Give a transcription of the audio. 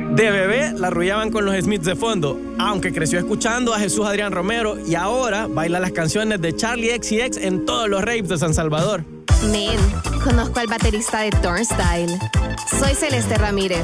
De bebé la arrullaban con los Smiths de fondo, aunque creció escuchando a Jesús Adrián Romero y ahora baila las canciones de Charlie XCX en todos los raves de San Salvador. Men, conozco al baterista de Turnstile. Soy Celeste Ramírez.